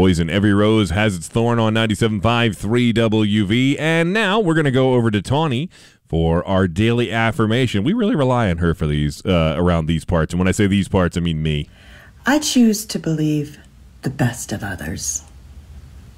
Poison. Every rose has its thorn on 97.5 3WV. And now we're going to go over to Tawny for our daily affirmation. We really rely on her for these around these parts. And when I say these parts, I mean me. I choose to believe the best of others.